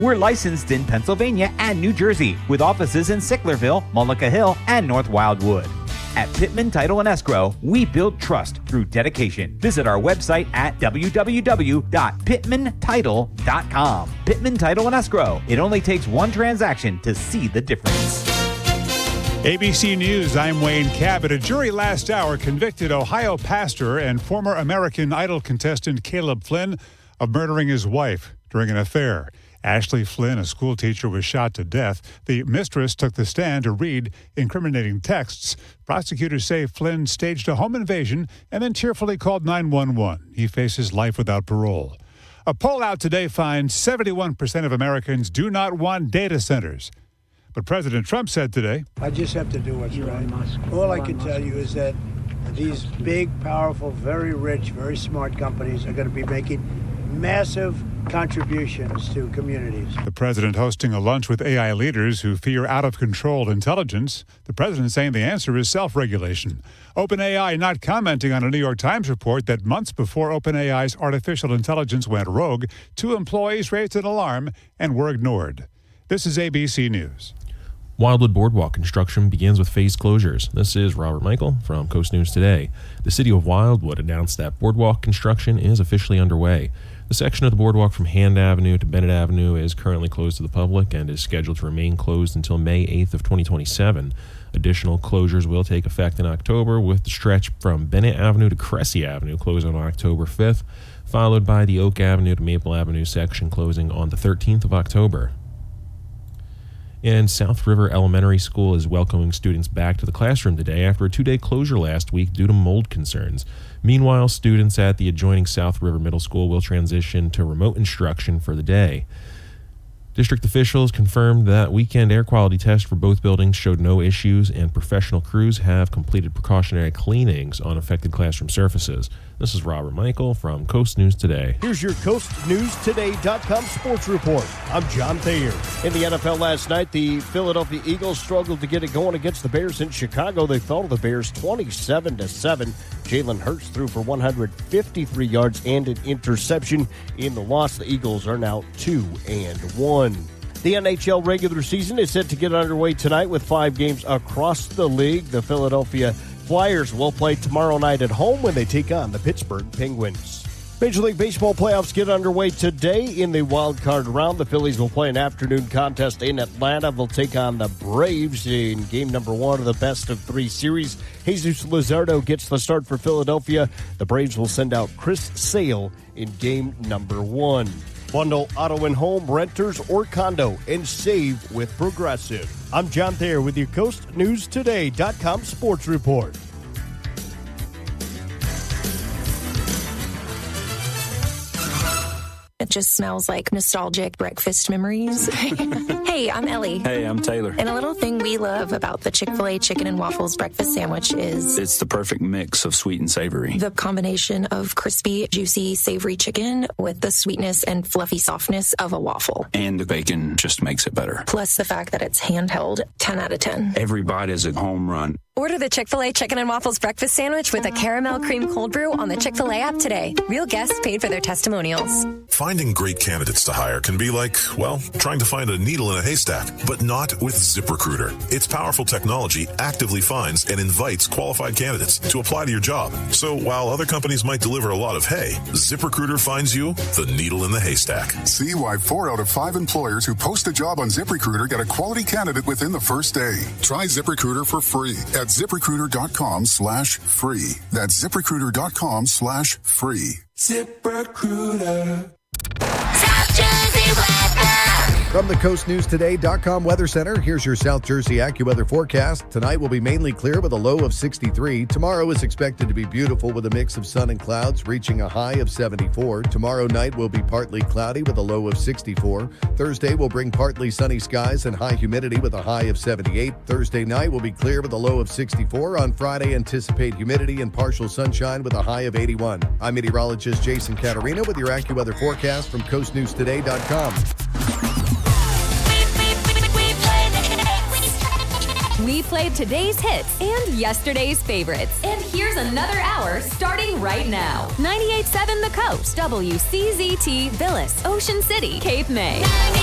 We're licensed in Pennsylvania and New Jersey, with offices in Sicklerville, Mullica Hill, and North Wildwood. At Pittman Title and Escrow, we build trust through dedication. Visit our website at www.pittmantitle.com. Pittman Title and Escrow. It only takes one transaction to see the difference. ABC News, I'm Wayne Cabot. A jury last hour convicted Ohio pastor and former American Idol contestant Caleb Flynn of murdering his wife during an affair. Ashley Flynn, a school teacher, was shot to death. The mistress took the stand to read incriminating texts. Prosecutors say Flynn staged a home invasion and then tearfully called 911. He faces life without parole. A poll out today finds 71% of Americans do not want data centers. But President Trump said today, I just have to do what's right. All I can tell you is that these big, powerful, very rich, very smart companies are going to be making massive contributions to communities. The president hosting a lunch with AI leaders who fear out-of-control intelligence. The president saying the answer is self-regulation. OpenAI not commenting on a New York Times report that months before OpenAI's artificial intelligence went rogue, 2 employees raised an alarm and were ignored. This is ABC News. Wildwood Boardwalk construction begins with phased closures. This is Robert Michael from Coast News Today. The city of Wildwood announced that boardwalk construction is officially underway. The section of the boardwalk from Hand Avenue to Bennett Avenue is currently closed to the public and is scheduled to remain closed until May 8th of 2027. Additional closures will take effect in October, with the stretch from Bennett Avenue to Cressy Avenue closing on October 5th, followed by the Oak Avenue to Maple Avenue section closing on the 13th of October. And South River Elementary School is welcoming students back to the classroom today after a 2-day closure last week due to mold concerns. Meanwhile, students at the adjoining South River Middle School will transition to remote instruction for the day. District officials confirmed that weekend air quality tests for both buildings showed no issues, and professional crews have completed precautionary cleanings on affected classroom surfaces. This is Robert Michael from Coast News Today. Here's your CoastNewsToday.com sports report. I'm John Thayer. In the NFL last night, the Philadelphia Eagles struggled to get it going against the Bears in Chicago. They fell to the Bears 27-7. Jalen Hurts threw for 153 yards and an interception. In the loss, the Eagles are now 2-1. The NHL regular season is set to get underway tonight with 5 games across the league. The Philadelphia Flyers will play tomorrow night at home when they take on the Pittsburgh Penguins. Major League Baseball playoffs get underway today in the wild card round. The Phillies will play an afternoon contest in Atlanta. They'll take on the Braves in game number 1 of the best-of-3 series. Jesus Luzardo gets the start for Philadelphia. The Braves will send out Chris Sale in game number 1. Bundle auto and home, renters, or condo, and save with Progressive. I'm John Thayer with your CoastNewsToday.com sports report. It just smells like nostalgic breakfast memories. Hey, I'm Ellie. Hey, I'm Taylor. And a little thing we love about the Chick-fil-A chicken and waffles breakfast sandwich is it's the perfect mix of sweet and savory. The combination of crispy, juicy, savory chicken with the sweetness and fluffy softness of a waffle. And the bacon just makes it better. Plus the fact that it's handheld, 10 out of 10. Every bite is a home run. Order the Chick-fil-A Chicken and Waffles Breakfast Sandwich with a caramel cream cold brew on the Chick-fil-A app today. Real guests paid for their testimonials. Finding great candidates to hire can be like, well, trying to find a needle in a haystack, but not with ZipRecruiter. Its powerful technology actively finds and invites qualified candidates to apply to your job. So while other companies might deliver a lot of hay, ZipRecruiter finds you the needle in the haystack. See why 4 out of 5 employers who post a job on ZipRecruiter get a quality candidate within the first day. Try ZipRecruiter for free at ZipRecruiter.com/free. That's ZipRecruiter.com/free. ZipRecruiter. South Jersey weather. From the CoastNewsToday.com Weather Center, here's your South Jersey AccuWeather forecast. Tonight will be mainly clear with a low of 63. Tomorrow is expected to be beautiful with a mix of sun and clouds, reaching a high of 74. Tomorrow night will be partly cloudy with a low of 64. Thursday will bring partly sunny skies and high humidity with a high of 78. Thursday night will be clear with a low of 64. On Friday, anticipate humidity and partial sunshine with a high of 81. I'm meteorologist Jason Caterina with your AccuWeather forecast from CoastNewsToday.com. We played today's hits and yesterday's favorites. And here's another hour starting right now. 98.7 The Coast, WCZT, Villas, Ocean City, Cape May.